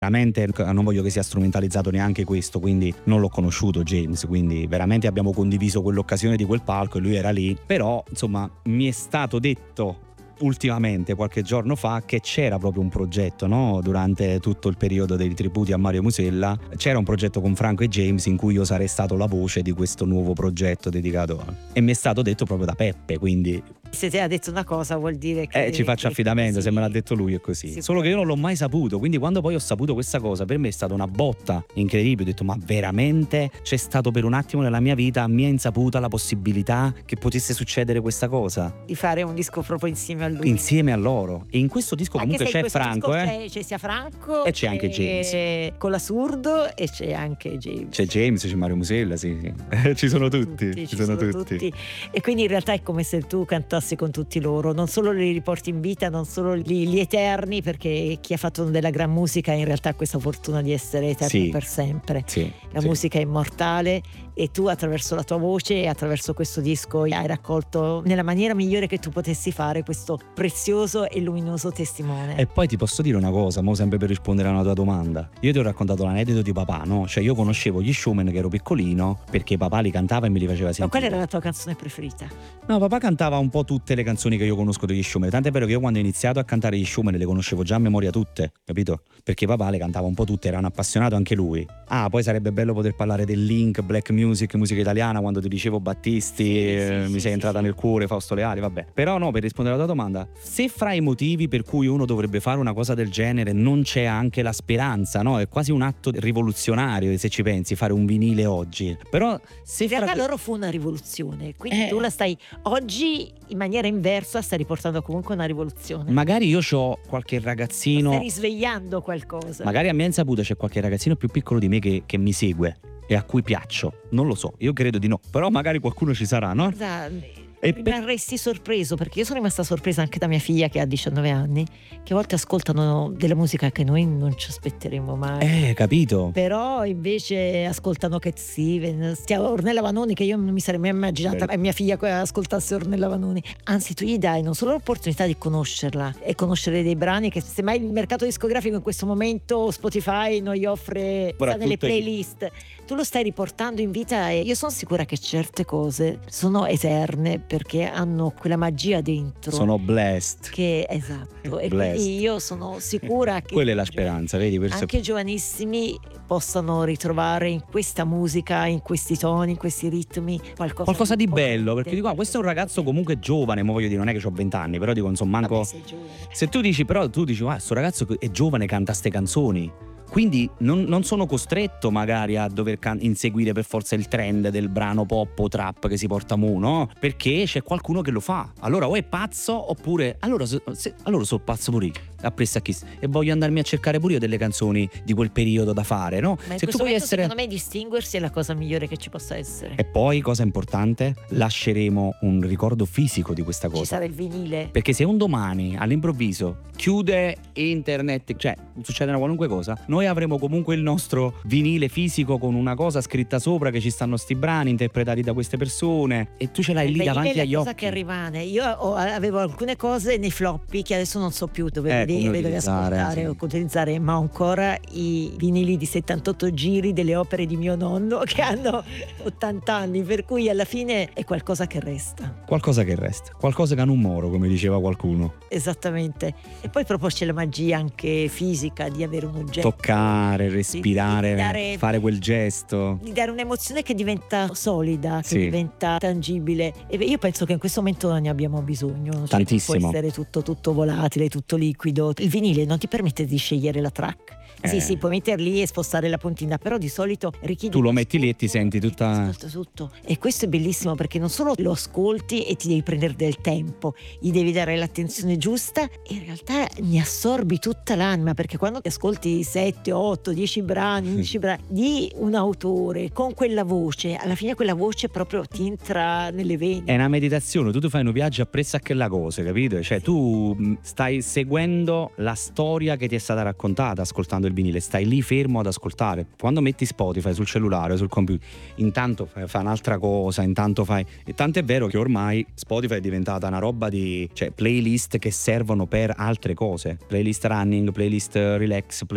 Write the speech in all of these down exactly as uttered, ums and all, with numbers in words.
veramente non voglio che sia strumentalizzato neanche questo, quindi non l'ho conosciuto James, quindi veramente abbiamo condiviso quell'occasione di quel palco e lui era lì, però insomma mi è stato detto ultimamente, qualche giorno fa, che c'era proprio un progetto, no? Durante tutto il periodo dei tributi a Mario Musella c'era un progetto con Franco e James in cui io sarei stato la voce di questo nuovo progetto dedicato a... e mi è stato detto proprio da Peppe, quindi se te ha detto una cosa vuol dire che eh, ci faccio che affidamento, così. Se me l'ha detto lui è così, solo che io non l'ho mai saputo, quindi quando poi ho saputo questa cosa per me è stata una botta incredibile. Ho detto ma veramente c'è stato per un attimo nella mia vita, a mia insaputa, la possibilità che potesse succedere questa cosa, di fare un disco proprio insieme a lui, insieme a loro. E in questo disco anche comunque c'è Franco, eh? c'è, c'è sia Franco e c'è anche James con l'Assurdo e c'è anche James, c'è James, c'è Mario Musella, sì, sì. ci sono tutti, tutti ci, ci sono, sono tutti. tutti e quindi in realtà è come se tu cantassi con tutti loro, non solo li riporti in vita, non solo li, li eterni, perché chi ha fatto della gran musica in realtà ha questa fortuna di essere eterno, sì, per sempre, sì, la sì. musica è immortale e tu attraverso la tua voce e attraverso questo disco hai raccolto nella maniera migliore che tu potessi fare questo prezioso e luminoso testimone. E poi ti posso dire una cosa, mo sempre per rispondere a una tua domanda, io ti ho raccontato l'aneddoto di papà, no? Cioè io conoscevo gli Showman che ero piccolino perché papà li cantava e me li faceva sentire. Ma qual era la tua canzone preferita? No, papà cantava un po' tutte le canzoni che io conosco degli Showman, tant'è vero che io quando ho iniziato a cantare gli Showman le conoscevo già a memoria tutte, capito? Perché papà le cantava un po' tutte, era un appassionato anche lui. Ah, poi sarebbe bello poter parlare del link, black music, musica italiana, quando ti dicevo Battisti, sì, eh, sì, mi sì, sei entrata sì. nel cuore, Fausto Leali, vabbè. Però no, per rispondere alla tua domanda, se fra i motivi per cui uno dovrebbe fare una cosa del genere non c'è anche la speranza, no? È quasi un atto rivoluzionario, se ci pensi, fare un vinile oggi. Però se in fra... realtà loro fu una rivoluzione, quindi eh... tu la stai oggi in maniera inversa stai riportando comunque una rivoluzione. Magari io c'ho qualche ragazzino, stai risvegliando qualcosa. Magari a mia insaputa c'è qualche ragazzino più piccolo di me che, che mi segue e a cui piaccio, non lo so, io credo di no, però magari qualcuno ci sarà, no? Guarda, E rimarresti sorpreso, perché io sono rimasta sorpresa anche da mia figlia che ha diciannove anni, che a volte ascoltano della musica che noi non ci aspetteremo mai. Eh, capito. Però invece ascoltano Cat Stevens, Ornella Vanoni, che io non mi sarei mai immaginata che mia figlia ascoltasse Ornella Vanoni. Anzi, tu gli dai non solo l'opportunità di conoscerla e conoscere dei brani che semmai il mercato discografico in questo momento Spotify non gli offre nelle playlist, tu lo stai riportando in vita e io sono sicura che certe cose sono eterne perché hanno quella magia dentro. Sono blessed. Che esatto. E blessed. quindi io sono sicura che quella è la speranza, vedi? Anche è... giovanissimi possano ritrovare in questa musica, in questi toni, in questi ritmi qualcosa, qualcosa di, di bello, perché dico, ah, questo è un ragazzo comunque giovane, ma voglio dire, non è che ho venti anni, però dico, insomma, manco Vabbè, sei giovane. Se tu dici, però tu dici, ah, sto ragazzo è giovane, canta ste canzoni. Quindi non, non sono costretto magari a dover can- inseguire per forza il trend del brano pop o trap che si porta mu, no? Perché c'è qualcuno che lo fa. Allora o è pazzo oppure allora, se, se, allora sono pazzo pure io, appresso a chi e voglio andarmi a cercare pure io delle canzoni di quel periodo da fare, no? Ma in se tu vuoi essere, secondo me distinguersi è la cosa migliore che ci possa essere. E poi cosa importante, lasceremo un ricordo fisico di questa cosa. Ci sarà il vinile. Perché se un domani all'improvviso chiude internet, cioè succede una qualunque cosa, noi avremo comunque il nostro vinile fisico con una cosa scritta sopra che ci stanno sti brani interpretati da queste persone e tu ce l'hai il lì davanti agli occhi. È la cosa che rimane. Io ho, avevo alcune cose nei floppy che adesso non so più dove eh, vedere, ascoltare sì. o utilizzare, ma ho ancora i vinili di settantotto giri delle opere di mio nonno che hanno ottanta anni, per cui alla fine è qualcosa che resta. Qualcosa che resta, qualcosa che non moro, come diceva qualcuno. Esattamente. E poi proprio c'è la magia anche fisica di avere un oggetto. Toccare, respirare, dare, fare quel gesto. Di dare un'emozione che diventa solida, che sì. diventa tangibile. E io penso che in questo momento ne abbiamo bisogno. Cioè, tantissimo. Può essere tutto, tutto volatile, tutto liquido. Il vinile non ti permette di scegliere la track. Eh. Sì, sì, puoi metterli e spostare la puntina, però di solito richiede. Tu lo metti lì e ti senti tutta. Ascolta tutto. E questo è bellissimo perché non solo lo ascolti e ti devi prendere del tempo, gli devi dare l'attenzione giusta e in realtà ne assorbi tutta l'anima, perché quando ti ascolti sette, otto, dieci brani, undici brani di un autore con quella voce, alla fine quella voce proprio ti entra nelle vene. È una meditazione, tu ti fai un viaggio appresso a quella cosa, capito? Cioè tu stai seguendo la storia che ti è stata raccontata ascoltando il vinile, stai lì fermo ad ascoltare. Quando metti Spotify sul cellulare, sul computer, intanto fai, fai un'altra cosa, intanto fai. E tanto è vero che ormai Spotify è diventata una roba di, cioè, playlist che servono per altre cose, playlist running, playlist relax, playlist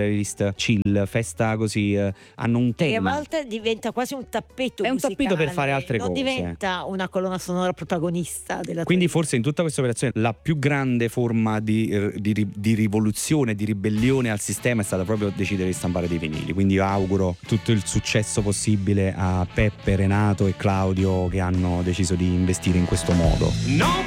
night, chill, festa così, eh, hanno un E a tema. volte diventa quasi un tappetto È un musicale, tappeto per fare altre non cose. diventa una colonna sonora protagonista della Quindi tua forse in tutta questa operazione la più grande forma di, di, di rivoluzione, di ribellione al sistema è stata proprio decidere di stampare dei vinili. Quindi io auguro tutto il successo possibile a Peppe, Renato e Claudio che hanno deciso di investire in questo modo. No